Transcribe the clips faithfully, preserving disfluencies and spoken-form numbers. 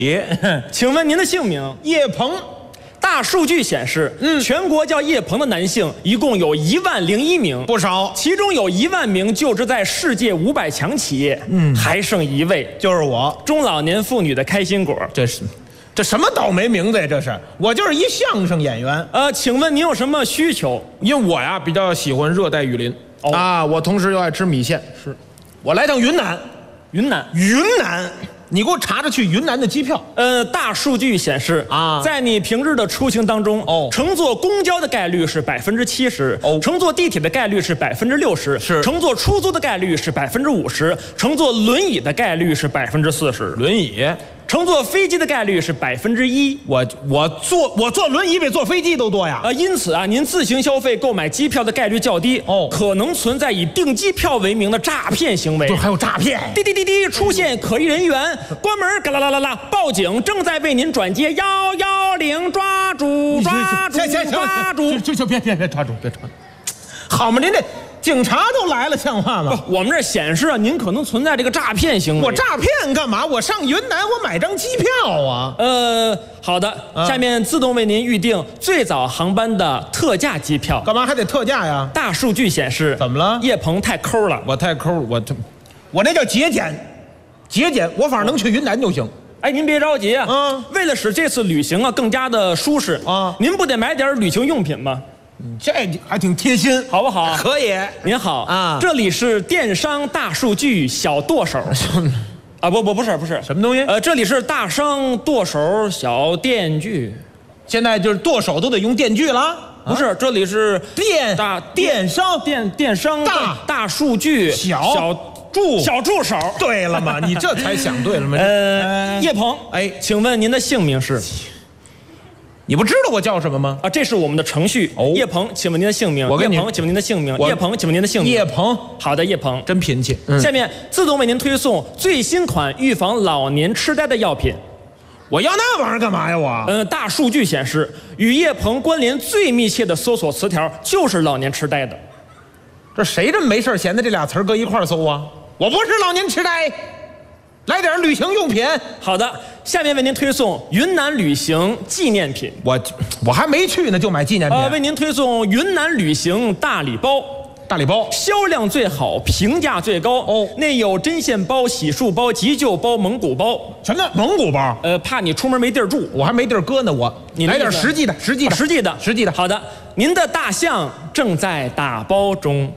爷， 请问您的姓名？ 叶鹏。 大数据显示，嗯，全国叫叶鹏的男性一共有一万零一名， 不少， 其中有一万名就职在世界五百强企业，嗯，还剩一位， 就是我， 中老年妇女的开心果。 这是，这什么倒霉名字呀？这是，我就是一相声演员。 呃，请问您有什么需求？ 因为我呀比较喜欢热带雨林、哦、啊，我同时又爱吃米线。是，我来趟云南， 云南， 云南。你给我查查去云南的机票。 呃，大数据显示啊， 在你平日的出行当中， 哦， 乘坐公交的概率是百分之七十，哦，乘坐地铁的概率是百分之六十， 是， 乘坐出租的概率是百分之五十，乘坐轮椅的概率是百分之四十， 轮椅。 乘坐飞机的概率是百分之一。 我我坐我坐轮椅比坐飞机都多呀。 呃，因此啊，您自行消费购买机票的概率较低哦，可能存在以订机票为名的诈骗行为。 对，还有诈骗。 滴滴滴滴，出现可疑人员，关门，嘎啦啦啦啦，报警，正在为您转接幺幺零，抓住抓住抓住！ 行行，别别别抓住，别抓住。好嘛，您这。警察都来了，像话吗？ 不，我们这显示啊，您可能存在这个诈骗行为。 我诈骗干嘛？我上云南，我买张机票啊。 呃，好的，啊、下面自动为您预定最早航班的特价机票。 干嘛还得特价呀？ 大数据显示， 怎么了？ 叶鹏太抠了， 我太抠，我这，我那叫节俭，节俭，我反正能去云南就行。 哎，您别着急啊，嗯，为了使这次旅行啊更加的舒适啊，您不得买点旅行用品吗？ 这还挺贴心， 好不好？ 可以。 您好啊， 这里是电商大数据小剁手啊，不不不是不是什么东西？ 呃，这里是大商剁手小电锯， 现在就是剁手都得用电锯了。啊、 不是，这里是电大电商电电商大大数据小小助小助手。 对了嘛，你这才想对了嘛。 呃，叶鹏，哎，请问您的姓名是？ 你不知道我叫什么吗？ 啊，这是我们的程序。哦，叶鹏，请问您的姓名？ 我跟你， 叶鹏，请问您的姓名？叶鹏，请问您的姓名？ 叶鹏， 好的，叶鹏， 真贫气。嗯、 下面自动为您推送最新款预防老年痴呆的药品。 我要那玩意儿干嘛呀？我？ 呃，大数据显示，与叶鹏关联最密切的搜索词条就是老年痴呆的。 这谁这没事闲的这俩词儿搁一块儿搜啊？我不是老年痴呆。来点旅行用品。 好的，下面为您推送云南旅行纪念品。 我我还没去呢，就买纪念品。 呃，为您推送云南旅行大礼包。 大礼包销量最好，评价最高哦。内有针线包、洗漱包、急救包、蒙古包。 什么蒙古包？ 呃，怕你出门没地儿住， 我还没地儿搁呢。我你来点实际的，实际的， 实际的， 实际的。 好的，您的大象正在打包中。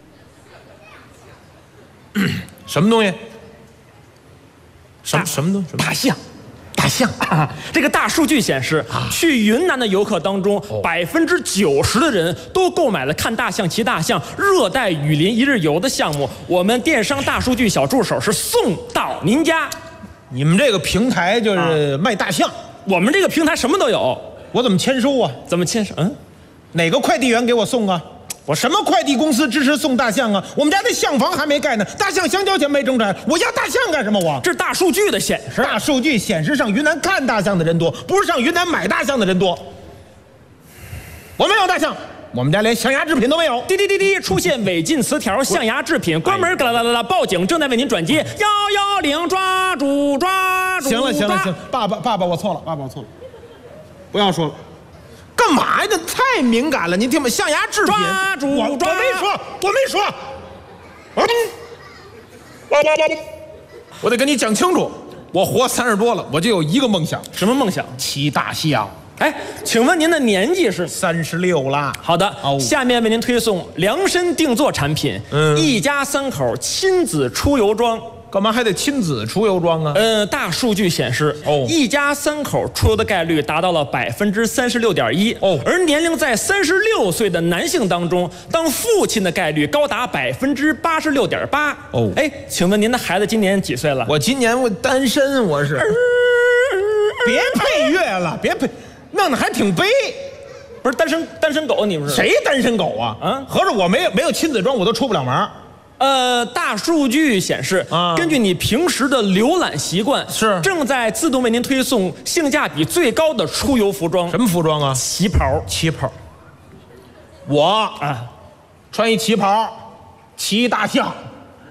什么东西？什么什么东西？ 大象， 大象啊！这个大数据显示，啊、去云南的游客当中，百分之九十的人都购买了看大象、骑大象、热带雨林一日游的项目。我们电商大数据小助手是送到您家。 你们这个平台就是卖大象，啊、 我们这个平台什么都有。 我怎么签收啊？ 怎么签收？嗯， 哪个快递员给我送啊？我什么快递公司支持送大象啊？我们家那象房还没盖呢，大象香蕉钱没挣着，我要大象干什么？我这大数据的显示， 大数据显示上云南看大象的人多，不是上云南买大象的人多。我没有大象，我们家连象牙制品都没有。 滴滴滴滴，出现违禁词条，象牙制品，关门，嘎啦啦啦啦，报警，正在为您转接幺幺零，抓住抓住。 行了行了行，爸爸爸爸，我错了，爸爸我错了，不要说了。干嘛呀？这太敏感了！您听吧，象牙制品， 抓住， 我我没说，我没说。我得跟你讲清楚，我活三十多了，我就有一个梦想。 什么梦想？ 骑大象。 哎，请问您的年纪是？ 三十六啦。 好的，哦，下面为您推送量身定做产品，嗯，一家三口亲子出游装。 干嘛还得亲子出游装啊？ 呃，大数据显示，哦，一家三口出游的概率达到了百分之三十六点一。哦，而年龄在三十六岁的男性当中，当父亲的概率高达百分之八十六点八。哦，哎，请问您的孩子今年几岁了？ 我今年我单身，我是。别配乐了，别配，弄得还挺悲。 不是单身单身狗，你不是？ 谁单身狗啊？啊，合着我没有没有亲子装，我都出不了门。 呃，大数据显示，啊，根据你平时的浏览习惯， 是正在自动为您推送性价比最高的出游服装。 什么服装啊？ 旗袍， 旗袍。我啊，穿一旗袍，骑大象，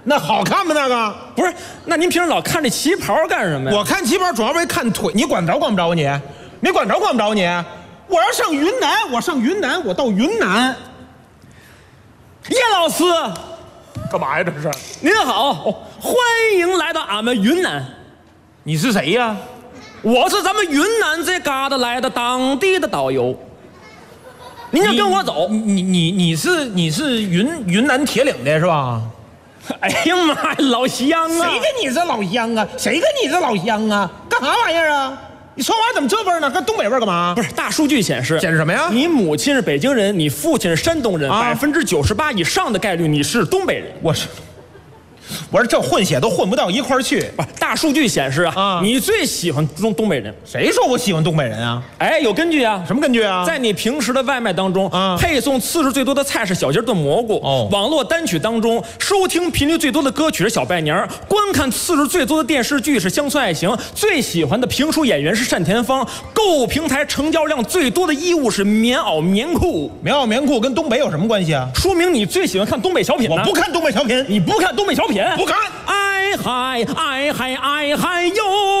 那好看吗？那个不是，那您平时老看这旗袍干什么呀？ 我看旗袍主要为看腿，你管着管不着你？你管着管不着你？我要上云南，我上云南，我到云南。 叶老师， 干嘛呀？这是？ 您好，哦、欢迎来到俺们云南。 你是谁呀？ 我是咱们云南这旮瘩来的当地的导游。您就跟我走。 你你你你是你是云云南铁岭的是吧？ 哎呀妈呀，老乡啊！ 谁跟你是老乡啊？谁跟你是老乡啊？干啥玩意儿啊？你说话怎么这味儿呢？跟东北味儿干嘛？ 不是，大数据显示， 显示什么呀？ 你母亲是北京人，你父亲是山东人，百分之九十八以上的概率你是东北人。 我是。我说这混血都混不到一块儿去。 不是，大数据显示啊，啊你最喜欢东东北人。 谁说我喜欢东北人啊？ 哎，有根据啊。 什么根据啊？ 在你平时的外卖当中，啊，配送次数最多的菜是小鸡炖蘑菇。哦，网络单曲当中，收听频率最多的歌曲是小拜年，观看次数最多的电视剧是乡村爱情，最喜欢的评书演员是单田芳，购物平台成交量最多的衣物是棉袄棉裤。 棉袄棉裤跟东北有什么关系啊？ 说明你最喜欢看东北小品呢。 我不看东北小品。 你不看东北小品？ 不看。 哎嗨哎嗨哎嗨哟！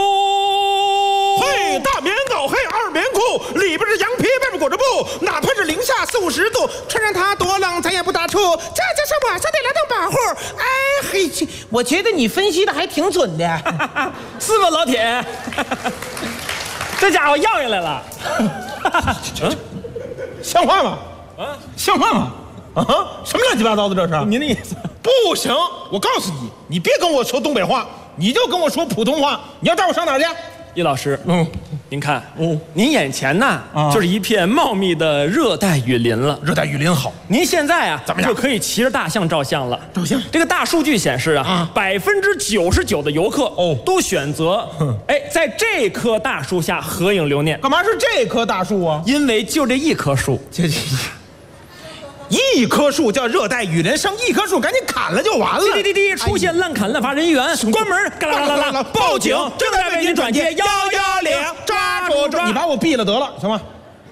嘿，大棉袄，嘿二棉裤，里边是羊皮，外面裹着布，哪怕是零下四五十度，穿上它多冷，咱也不打怵。这就是我说的来当保护。哎嘿，我觉得你分析的还挺准的， 是吧，老铁？这家伙要下来了， 嗯，像话吗？啊，像话吗？啊，什么乱七八糟的这是？ 您的意思？ 不行，我告诉你，你别跟我说东北话，你就跟我说普通话。你要带我上哪儿去？ 叶老师， 嗯， 您看，哦，您眼前呐，啊，就是一片茂密的热带雨林了。 热带雨林好， 您现在啊， 怎么样？ 就可以骑着大象照相了。 照相， 这个大数据显示啊，百分之九十九的游客哦都选择，哎，在这棵大树下合影留念。 干嘛是这棵大树啊？ 因为就这一棵树， 这这。一棵树叫热带雨林，上一棵树赶紧砍了就完了。 滴滴滴，出现滥砍滥伐人员，关门，嘎啦啦啦啦，报警！正在为您转接幺幺零，抓住抓！ 你把我毙了得了，行吗？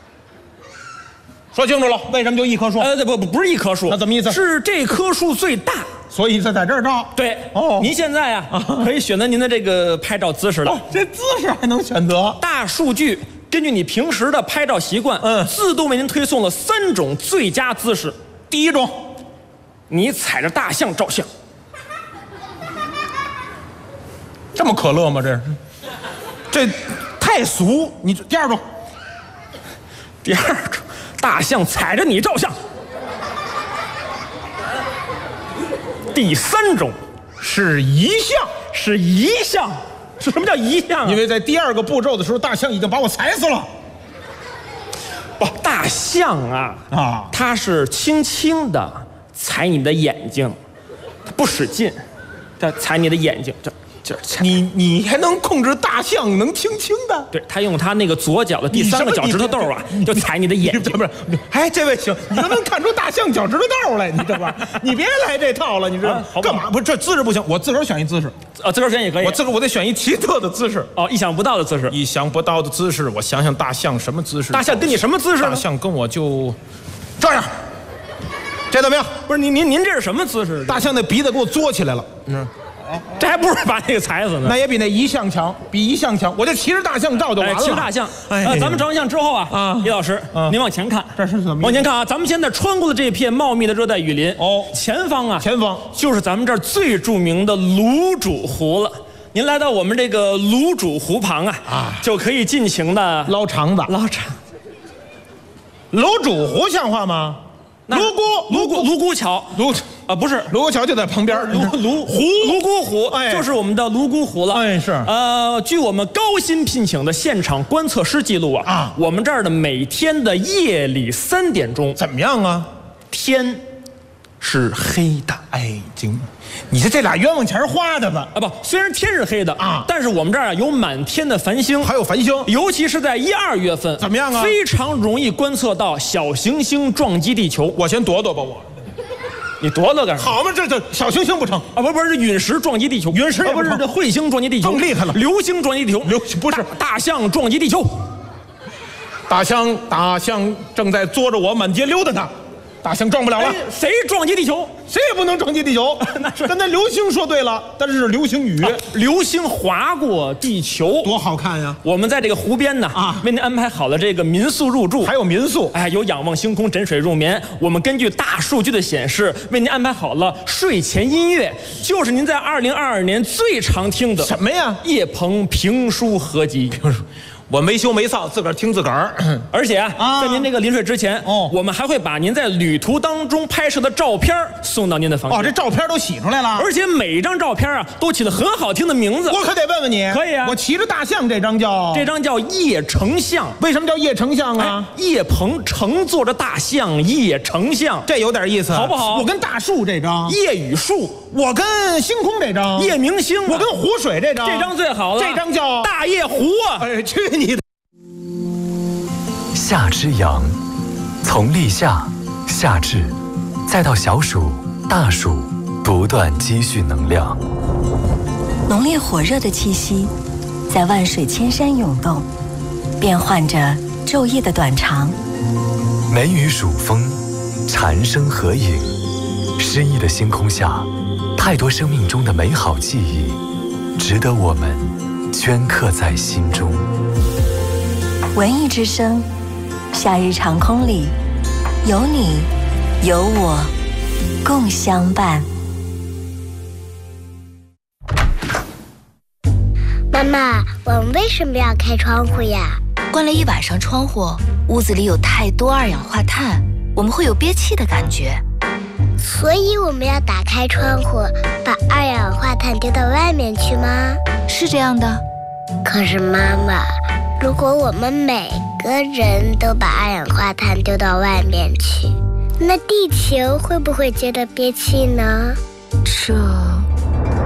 说清楚了，为什么就一棵树？ 呃，不不不是一棵树， 那怎么意思？ 是这棵树最大， 所以在在这儿照。 对，哦，您现在啊，可以选择您的这个拍照姿势了。 哦，这姿势还能选择？ 大数据。根据你平时的拍照习惯，嗯，自动为您推送了三种最佳姿势。第一种，你踩着大象照相， 这么可乐吗？这是，这太俗。你第二种， 第二种，大象踩着你照相。第三种， 是遗像， 是遗像。什么叫遗像啊？ 因为在第二个步骤的时候，大象已经把我踩死了。 不，大象啊啊，它是轻轻的踩你的眼睛，不使劲，它踩你的眼睛，这这你你还能控制大象能轻轻的？ 对，它用它那个左脚的第三个脚趾头豆啊，就踩你的眼睛。 不是，哎，这位行，你都能看出大象脚趾头豆来，你知道吧？你别来这套了，你知道干嘛？不是这姿势不行，我自个儿选一姿势。 啊，自个儿选也可以。 我自个儿我得选一奇特的姿势。 哦，意想不到的姿势。 意想不到的姿势，我想想大象什么姿势？ 大象跟你什么姿势？ 大象跟我就这样。这怎么样？ 不是您您您这是什么姿势？ 大象那鼻子给我嘬起来了。嗯。 这还不如把那个踩死呢。 那也比那一象强，比一象强。我就骑着大象照就完了。 骑着大象。哎，咱们照完相之后啊，啊，李老师，您往前看， 这是怎么？ 往前看啊，咱们现在穿过的这片茂密的热带雨林，哦，前方啊， 前方就是咱们这儿最著名的卤煮湖了。您来到我们这个卤煮湖旁啊，啊，就可以尽情的捞肠子， 捞肠。 卤煮湖像话吗？泸沽泸沽泸沽桥， 泸啊不是泸沽桥就在旁边，泸泸湖泸沽湖，哎，就是我们的泸沽湖了。 哎，是。 呃，据我们高薪聘请的现场观测师记录啊，啊，我们这儿的每天的夜里三点钟怎么样啊？ 天是黑的。 哎，经，你这这俩冤枉钱花的吧？ 啊不，虽然天是黑的啊，但是我们这儿啊有满天的繁星， 还有繁星， 尤其是在一二月份， 怎么样啊？ 非常容易观测到小行星撞击地球。 我先躲躲吧，我。 你躲躲干什么？ 好嘛，这这小行星不成啊？不是不是，陨石撞击地球， 陨石不是这彗星撞击地球， 更厉害了。 流星撞击地球， 流不是大象撞击地球。 大象大象正在嘬着我满街溜达呢。 大象撞不了了。 谁撞击地球？ 谁也不能撞击地球。那是刚才流星说对了，但是是流星雨，啊、 流星划过地球， 多好看呀！ 我们在这个湖边呢，啊，为您安排好了这个民宿入住， 还有民宿， 哎，有仰望星空、枕水入眠。我们根据大数据的显示，为您安排好了睡前音乐，就是您在二零二二年最常听的什么呀？ 叶鹏评书合集。 评书。我没羞没臊，自个儿听自个儿。 而且啊，在您这个临睡之前，哦，我们还会把您在旅途当中拍摄的照片送到您的房间。 哦，这照片都洗出来了， 而且每一张照片啊，都起了很好听的名字。 我可得问问你， 可以啊。 我骑着大象这张叫这张叫叶丞相。 为什么叫叶丞相啊？ 哎、叶鹏乘坐着大象，叶丞相， 这有点意思， 好不好？ 我跟大树这张叶雨树， 我跟星空这张叶明星， 我跟湖水这张， 这张最好了， 这张叫大叶湖啊！ 哎，去你的！ 夏之阳，从立夏、夏至，再到小暑、大暑，不断积蓄能量。 浓烈火热的气息，在万水千山涌动，变换着昼夜的短长。 梅雨暑风，蝉声合影，诗意的星空下，太多生命中的美好记忆，值得我们镌刻在心中。 文艺之声，夏日长空里，有你，有我，共相伴。 妈妈，我们为什么要开窗户呀？ 关了一晚上窗户，屋子里有太多二氧化碳，我们会有憋气的感觉。 所以我们要打开窗户，把二氧化碳丢到外面去吗？ 是这样的。 可是妈妈，如果我们每个人都把二氧化碳丢到外面去，那地球会不会觉得憋气呢？ 这